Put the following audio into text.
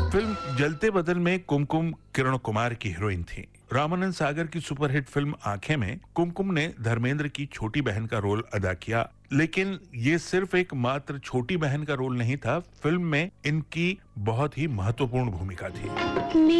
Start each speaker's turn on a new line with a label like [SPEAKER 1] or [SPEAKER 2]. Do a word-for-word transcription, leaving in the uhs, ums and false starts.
[SPEAKER 1] Film जलते बदन में कुमकुम किरण कुमार की हीरोइन थी। रामानंद सागर की सुपरहिट फिल्म आंखें में कुमकुम ने धर्मेंद्र की छोटी बहन का रोल अदा किया, लेकिन ये सिर्फ एक मात्र छोटी बहन का रोल नहीं था, फिल्म में इनकी बहुत ही महत्वपूर्ण भूमिका थी।